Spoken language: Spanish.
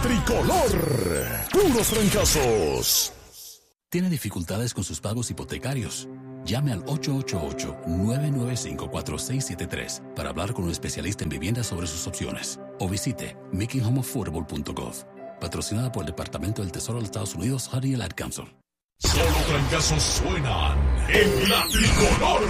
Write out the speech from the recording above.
Tricolor, puros trancazos. ¿Tiene dificultades con sus pagos hipotecarios? Llame al 888-995-4673 para hablar con un especialista en vivienda sobre sus opciones. O visite makinghomeaffordable.gov. Patrocinada por el Departamento del Tesoro de los Estados Unidos, Honey and Ad Council. Solo trancazos suenan en la Tricolor.